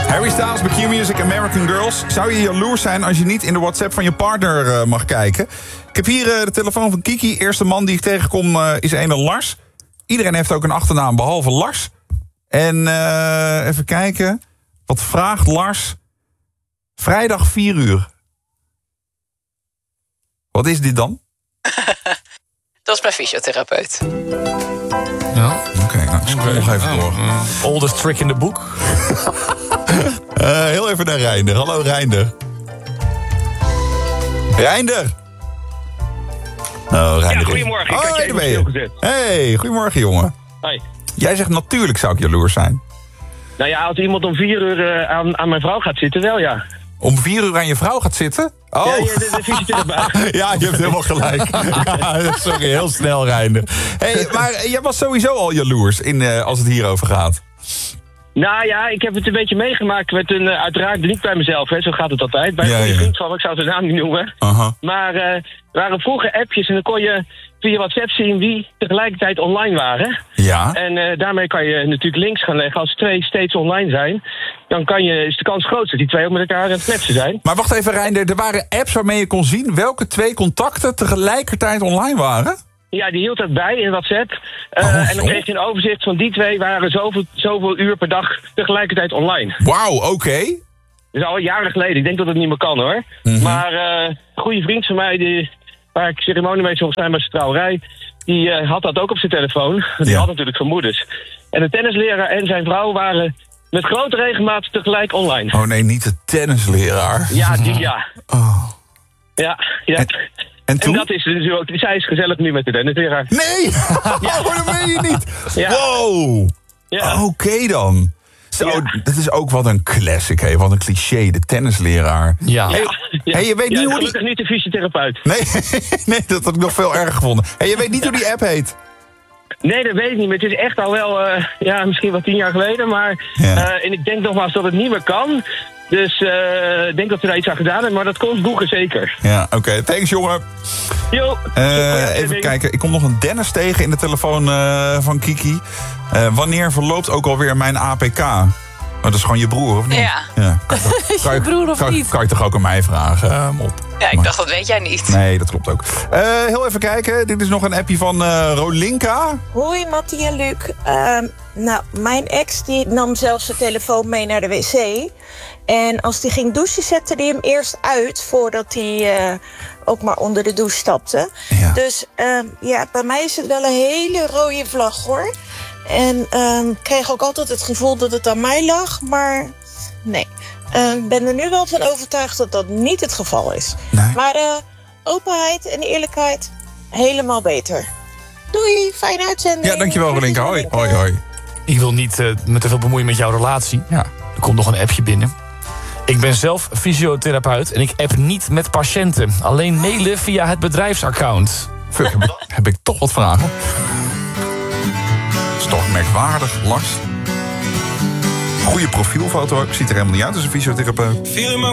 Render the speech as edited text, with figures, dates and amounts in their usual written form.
Harry Styles bij Q-Music, American Girls. Zou je jaloers zijn als je niet in de WhatsApp van je partner mag kijken? Ik heb hier de telefoon van Kiki. Eerste man die ik tegenkom is ene Lars. Iedereen heeft ook een achternaam behalve Lars. En even kijken. Wat vraagt Lars? Vrijdag 4 uur. Wat is dit dan? Dat is mijn fysiotherapeut. Ja. Oké, nou, ik scroll nog even door. Oldest trick in the book. Heel even naar Reinder. Hallo Reinder. Reinder. Oh, Reinder. Ja, goedemorgen. Ik had je even stilgezet. Hey, goedemorgen jongen. Hoi. Jij zegt natuurlijk zou ik jaloers zijn. Nou ja, als iemand om 4 uur aan mijn vrouw gaat zitten, wel ja. Om 4 uur aan je vrouw gaat zitten? Oh. Ja, de fysiotherapeut. Ja, je hebt helemaal gelijk. Ja, sorry, heel snel, Reinder. Hey, maar jij was sowieso al jaloers als het hierover gaat. Nou ja, ik heb het een beetje meegemaakt met uiteraard niet bij mezelf, hè, zo gaat het altijd. Bij een goede vriend van me, ik zou zijn naam niet noemen. Maar er waren vroeger appjes en dan kon je via WhatsApp zien wie tegelijkertijd online waren. Ja. En daarmee kan je natuurlijk links gaan leggen. Als 2 steeds online zijn, dan is de kans groot dat die 2 ook met elkaar aan het kletsen zijn. Maar wacht even, Reinder, er waren apps waarmee je kon zien welke 2 contacten tegelijkertijd online waren? Ja, die hield dat bij in WhatsApp. En dan kreeg je een overzicht van die 2 waren zoveel uur per dag tegelijkertijd online. Wauw, oké. Dat is al jaren geleden. Ik denk dat het niet meer kan, hoor. Maar een goede vriend van mij, waar ik ceremoniemeester mocht zijn bij zijn trouwerij, die had dat ook op zijn telefoon. Die had natuurlijk vermoedens. En de tennisleraar en zijn vrouw waren met grote regelmaat tegelijk online. Oh nee, niet de tennisleraar. Ja, ja. Oh. Ja. En toen? En dat is dus ook, zij is gezellig nu met de tennisleraar. Nee! Ja. Oh, dat meen je niet! Ja. Wow! Ja. Oké dan. Zo, dat is ook wat een classic, hè? Wat een cliché, de tennisleraar. Ja. Hey, je weet niet hoe gelukkig niet de fysiotherapeut. Nee, dat had ik nog veel erger gevonden. Hey, je weet niet hoe die app heet? Nee, dat weet ik niet. Maar het is echt al wel, misschien wel 10 jaar geleden. Maar en ik denk nogmaals dat het niet meer kan. Dus ik denk dat we daar iets aan gedaan hebben. Maar dat komt boeken zeker. Ja, oké. Thanks, jongen. Jo. Even kijken. Ik kom nog een Dennis tegen in de telefoon van Kiki. Wanneer verloopt ook alweer mijn APK? Oh, dat is gewoon je broer, of niet? Ja. Kan je broer of niet? Kan je toch ook aan mij vragen, Mop? Ja, ik dacht, dat weet jij niet. Nee, dat klopt ook. Heel even kijken. Dit is nog een appje van Rolinka. Hoi, Mattie en Luc. Mijn ex die nam zelfs de telefoon mee naar de wc. En als die ging douchen, zette hij hem eerst uit voordat hij ook maar onder de douche stapte. Ja. Dus bij mij is het wel een hele rode vlag, hoor. En ik kreeg ook altijd het gevoel dat het aan mij lag, maar nee. Ik ben er nu wel van overtuigd dat dat niet het geval is. Nee. Maar openheid en eerlijkheid, helemaal beter. Doei, fijne uitzending. Ja, dankjewel, Rolinka. Hoi. Ik wil niet me te veel bemoeien met jouw relatie. Ja. Er komt nog een appje binnen. Ik ben zelf fysiotherapeut en ik app niet met patiënten. Alleen mailen via het bedrijfsaccount. Fuck, heb ik toch wat vragen? Dat is toch merkwaardig, Lars. Goede profielfoto ook. Ziet er helemaal niet uit als een fysiotherapeut.